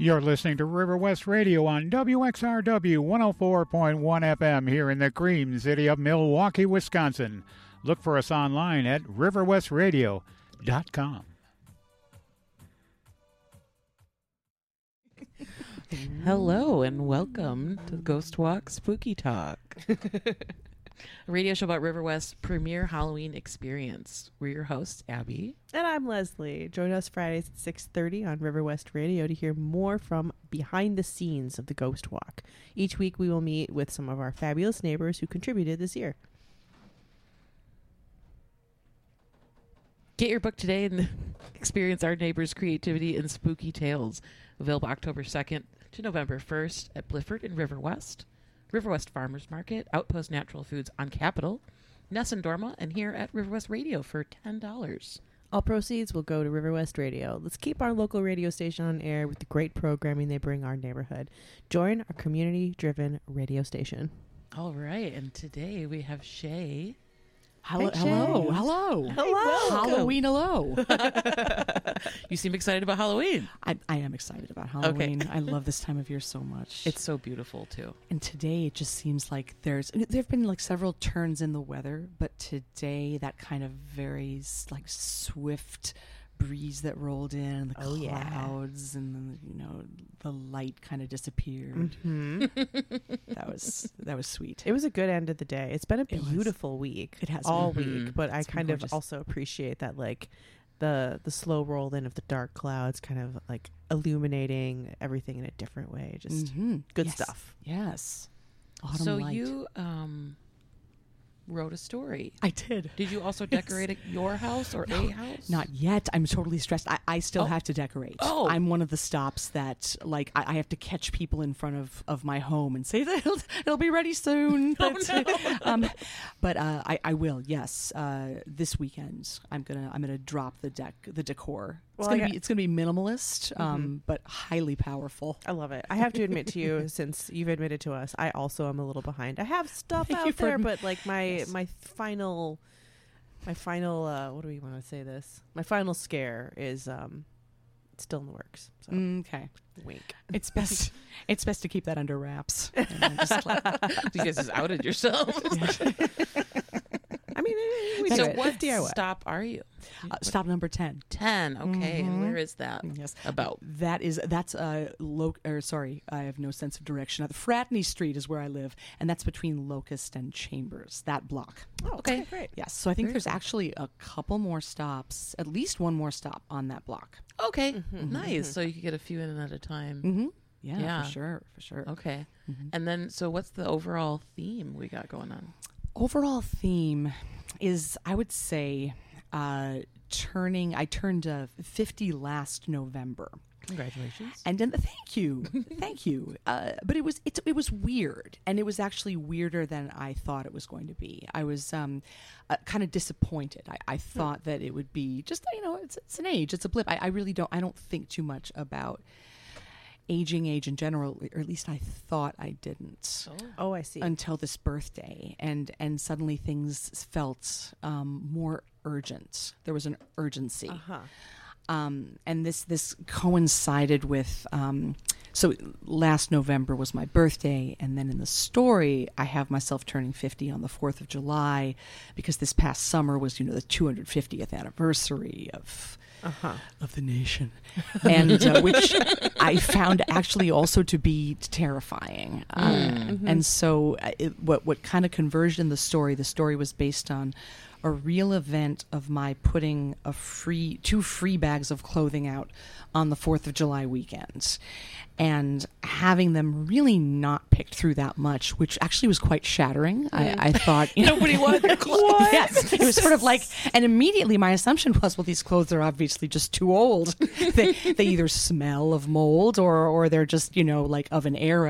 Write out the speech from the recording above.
You're listening to River West Radio on WXRW 104.1 FM here in the Cream City of Milwaukee, Wisconsin. Look for us online at riverwestradio.com. Hello and welcome to Ghost Walk Spooky Talk, a radio show about River West's premier Halloween experience. We're your hosts, Abby. And I'm Leslie. Join us Fridays at 6:30 on River West Radio to hear more from behind the scenes of the Ghost Walk. Each week we will meet with some of our fabulous neighbors who contributed this year. Get your book today and experience our neighbors' creativity and spooky tales. Available October 2nd to November 1st at Blifford in River West Farmers Market, Outpost Natural Foods on Capitol, Ness and Dorma, and here at River West Radio for $10. All proceeds will go to River West Radio. Let's keep our local radio station on air with the great programming they bring our neighborhood. Join our community-driven radio station. All right, and today we have Shay. Hello. Halloween, hello. You seem excited about Halloween. I am excited about Halloween. I love this time of year so much. It's so beautiful, too. And today it just seems like there've been like several turns in the weather, but today that kind of very like swift breeze that rolled in, the clouds, and then, the light kind of disappeared. Mm-hmm. That was sweet. It was a good end of the day. It's been a beautiful week. It has all been. week, but It's I been kind gorgeous. of also appreciate that, like the slow roll in of the dark clouds, kind of like illuminating everything in a different way. Just good Yes. stuff. Yes. Autumn So light. you wrote a story. I did. Did you also decorate your house or a house? Not yet. I'm totally stressed. I still have to decorate. Oh. I'm one of the stops that, like, I have to catch people in front of my home and say that it'll be ready soon. But I will. Yes. This weekend, I'm gonna drop the decor. It's gonna be minimalist, but highly powerful. I love it. I have to admit to you, since you've admitted to us, I also am a little behind. I have stuff Thank you out for there, but like my final what do we want to say this? My final scare is still in the works. So Okay. wink. It's best to keep that under wraps. You guys just outed yourself. I mean, we So do it. what DIY. stop are you? Stop number 10. 10. Okay. And where is that? Yes. About. That's I have no sense of direction. Fratney Street is where I live, and that's between Locust and Chambers, that block. Oh, okay, great. Yes. So I think Very there's cool. actually a couple more stops, at least one more stop on that block. Okay. Nice. So you could get a few in at a time. Mm-hmm. Yeah, Yeah. for sure. Okay. And then, so what's the overall theme we got going on? Overall theme is, I would say, I turned 50 last November. Congratulations. And then, thank you. But it was weird, and it was actually weirder than I thought it was going to be. I was kind of disappointed. I thought that it would be just, it's an age, it's a blip. I really don't think too much about aging in general, or at least I thought I didn't. Oh, I see. Until this birthday, and suddenly things felt more urgent. There was an urgency. And this coincided with, so last November was my birthday, and then in the story, I have myself turning 50 on the 4th of July, because this past summer was, the 250th anniversary of the nation, and which I found actually also to be terrifying. And so what kind of converged in the story was based on a real event of my putting two free bags of clothing out on the 4th of July weekend, and having them really not picked through that much, which actually was quite shattering. I thought Nobody wanted their clothes. Yes, it was sort of like, and immediately my assumption was, well, these clothes are obviously just too old. They either smell of mold or they're just like of an era